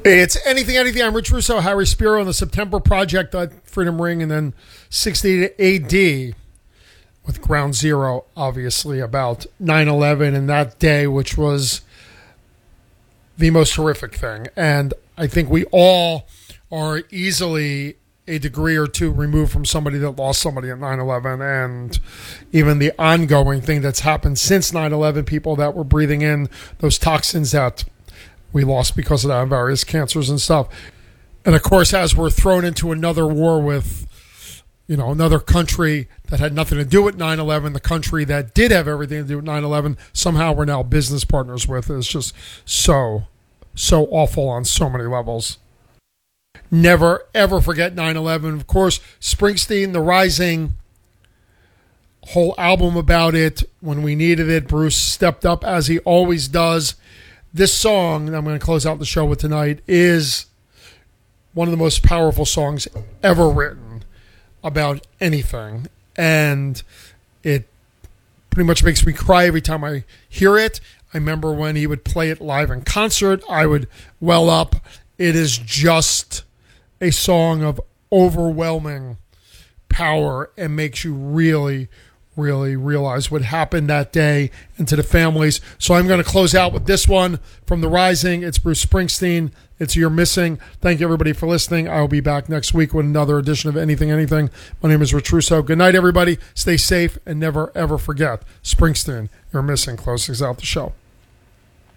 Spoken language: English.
It's Anything, Anything. I'm Rich Russo, Harry Spiro on the September Project at Freedom Ring, and then 60 AD with Ground Zero, obviously, about 9/11 and that day, which was the most horrific thing. And I think we all are easily a degree or two removed from somebody that lost somebody at 9/11, and even the ongoing thing that's happened since 9/11, people that were breathing in those toxins that we lost because of that, various cancers and stuff. And of course, as we're thrown into another war with, another country that had nothing to do with 9/11, the country that did have everything to do with 9/11, somehow we're now business partners with. It's just so awful on so many levels. Never, ever forget 9/11. Of course, Springsteen, The Rising, whole album about it. When we needed it, Bruce stepped up as he always does. This song that I'm going to close out the show with tonight is one of the most powerful songs ever written about anything. And it pretty much makes me cry every time I hear it. I remember when he would play it live in concert, I would well up. It is just a song of overwhelming power and makes you really realize what happened that day, and to the families. So I'm going to close out with this one from The Rising. It's Bruce Springsteen. It's You're Missing. Thank you, everybody, for listening. I'll be back next week with another edition of Anything, Anything. My name is Rich Russo. Good night, everybody. Stay safe and never, ever forget Springsteen, You're Missing. Closes out the show.